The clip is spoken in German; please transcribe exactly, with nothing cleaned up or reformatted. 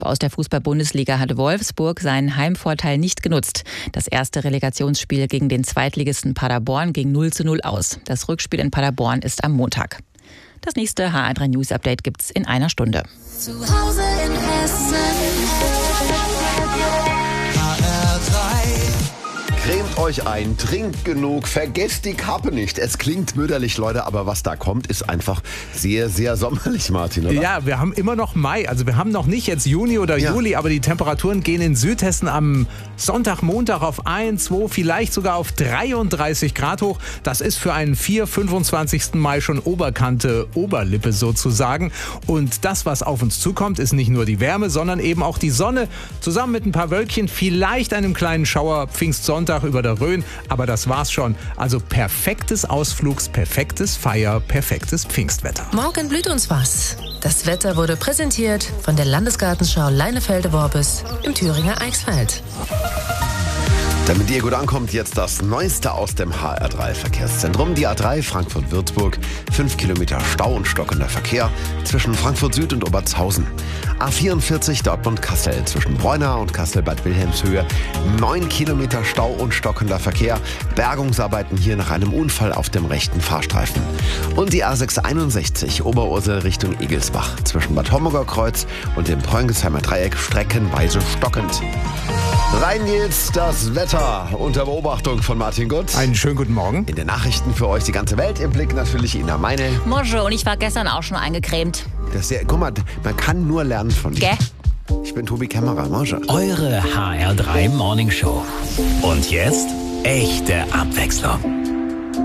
Aus der Fußball-Bundesliga hat Wolfsburg seinen Heimvorteil nicht genutzt. Das erste Relegationsspiel gegen den Zweitligisten Paderborn ging null zu null aus. Das Rückspiel in Paderborn ist am Montag. Das nächste H R drei News Update gibt's in einer Stunde. Zu Hause in Hessen. H R drei. Cremt euch ein, trinkt genug, vergesst die Kappe nicht. Es klingt mütterlich, Leute, aber was da kommt, ist einfach sehr, sehr sommerlich, Martin, oder? Ja, wir haben immer noch Mai. Also wir haben noch nicht jetzt Juni oder Ja. Juli, aber die Temperaturen gehen in Südhessen am Sonntag, Montag auf eins, zwei, vielleicht sogar auf dreiunddreißig Grad hoch. Das ist für einen vier fünfundzwanzigsten Mai schon Oberkante, Oberlippe sozusagen. Und das, was auf uns zukommt, ist nicht nur die Wärme, sondern eben auch die Sonne. Zusammen mit ein paar Wölkchen, vielleicht einem kleinen Schauer Pfingstsonntag über der Rhön, aber das war's schon. Also perfektes Ausflugs, perfektes Feier, perfektes Pfingstwetter. Morgen blüht uns was. Das Wetter wurde präsentiert von der Landesgartenschau Leinefelde-Worbis im Thüringer Eichsfeld. Damit ihr gut ankommt, jetzt das Neueste aus dem H R drei Verkehrszentrum. Die A drei Frankfurt-Würzburg, fünf Kilometer Stau und stockender Verkehr zwischen Frankfurt Süd und Obertshausen. A vierundvierzig Dortmund-Kassel zwischen Bräuna und Kassel-Bad Wilhelmshöhe, neun Kilometer Stau und stockender Verkehr. Bergungsarbeiten hier nach einem Unfall auf dem rechten Fahrstreifen. Und die A sechshunderteinundsechzig Oberursel Richtung Egelsbach zwischen Bad Homburger Kreuz und dem Preungesheimer Dreieck streckenweise stockend. Rein geht's, das Wetter unter Beobachtung von Martin Gutz. Einen schönen guten Morgen. In den Nachrichten für euch die ganze Welt, im Blick natürlich Ina Meine. Bonjour, und ich war gestern auch schon eingecremt. Das ist ja, guck mal, man kann nur lernen von dir. Gell? Ich bin Tobi Kämmerer, Marge. Eure H R drei Morning Show. Und jetzt echte Abwechslung.